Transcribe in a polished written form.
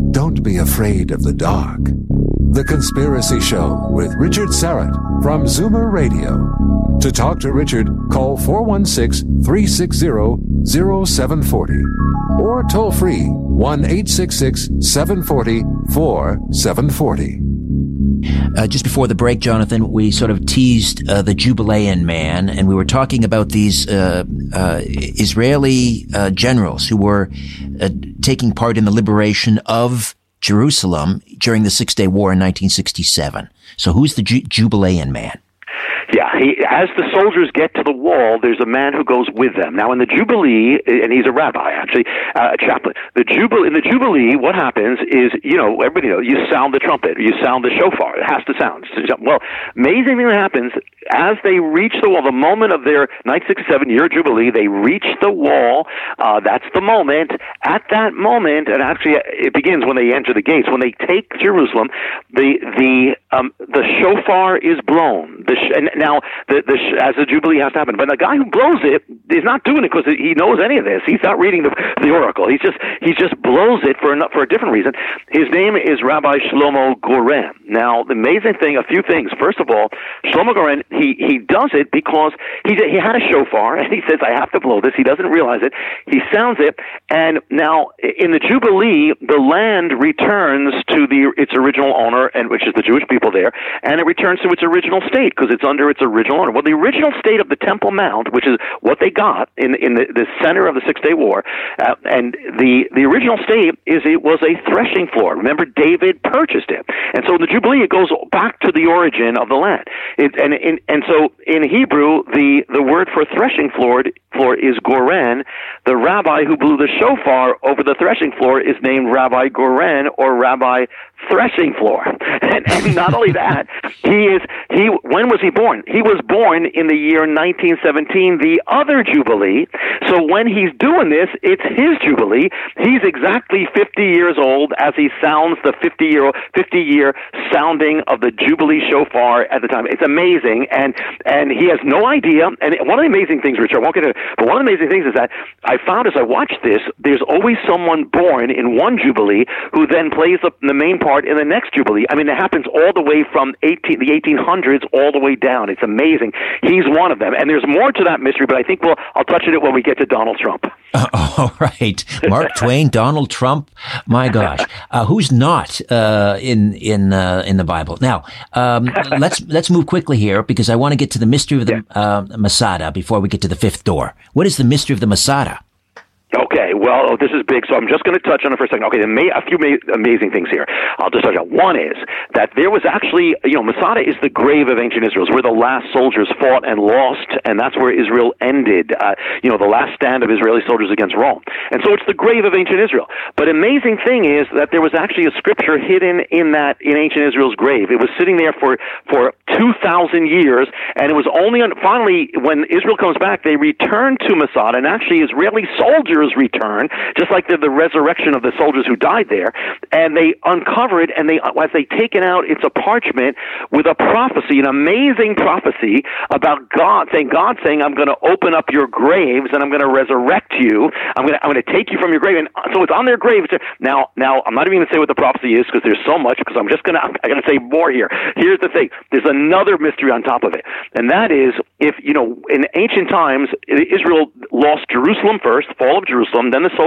Don't be afraid of the dark. The Conspiracy Show with Richard Syrett from Zoomer Radio. To talk to Richard, call 416-360-0740 or toll free 1-866-740-4740. Just before the break, Jonathan, we sort of teased the Jubilean man, and we were talking about these Israeli generals who were taking part in the liberation of Jerusalem during the Six-Day War in 1967. So who's the Jubilean man? Yeah, as the soldiers get to the wall, there's a man who goes with them. Now, in the Jubilee, and he's a rabbi, actually, a chaplain. In the Jubilee, what happens is, everybody knows, you sound the trumpet, you sound the shofar. It has to sound. Well, amazing thing that happens, as they reach the wall, the moment of their 1967 year Jubilee, they reach the wall. That's the moment. At that moment, and actually it begins when they enter the gates. When they take Jerusalem, the shofar is blown. Now, as the Jubilee has to happen, but the guy who blows it is not doing it because he knows any of this. He's not reading the oracle. He just blows it for a different reason. His name is Rabbi Shlomo Goren. Now, the amazing thing, a few things. First of all, Shlomo Goren, he does it because he had a shofar, and he says, I have to blow this. He doesn't realize it. He sounds it, and now in the Jubilee, the land returns to its original owner, and which is the Jewish people there, and it returns to its original state because it's under its original owner. Well, the original state of the Temple Mount, which is what they got in the center of the Six-Day War, and the original state it was a threshing floor. Remember, David purchased it, and so in the Jubilee it goes back to the origin of the land. And so in Hebrew, the word for threshing floor is Goren. The rabbi who blew the shofar over the threshing floor is named Rabbi Goren, or Rabbi Threshing Floor. And not only that, when was he born? He was born in the year 1917, the other Jubilee. So when he's doing this, it's his Jubilee. He's exactly 50 years old as he sounds the 50-year sounding of the Jubilee shofar at the time. It's amazing, and he has no idea. And one of the amazing things, Richard, I won't get into it, but one of the amazing things is that I found as I watched this, there's always someone born in one Jubilee who then plays the main part in the next Jubilee. I mean, it happens all the way from the 1800s all the way down. It's amazing. He's one of them. And there's more to that mystery, but I think I'll touch on it when we get to Donald Trump. All right. Mark Twain, Donald Trump. My gosh. Who's not in the Bible? Now, let's move quickly here because I want to get to the mystery of the Masada before we get to the fifth door. What is the mystery of the Masada? Okay, well, this is big, so I'm just going to touch on it for a second. Okay, a few amazing things here. I'll just touch on. One is that there was actually, Masada is the grave of ancient Israel. It's where the last soldiers fought and lost, and that's where Israel ended, the last stand of Israeli soldiers against Rome. And so it's the grave of ancient Israel. But amazing thing is that there was actually a scripture hidden in ancient Israel's grave. It was sitting there for 2,000 years, and it was only finally, when Israel comes back, they return to Masada, and actually Israeli soldiers return, just like the resurrection of the soldiers who died there, and they uncover it, and as they take it out, it's a parchment with a prophecy, an amazing prophecy about God saying, I'm going to open up your graves, and I'm going to resurrect you. I'm going to take you from your grave, and so it's on their grave. Now, I'm not even going to say what the prophecy is because there's so much. Because I'm going to say more here. Here's the thing: there's another mystery on top of it, and that is in ancient times, Israel lost Jerusalem first, fall of Jerusalem, then the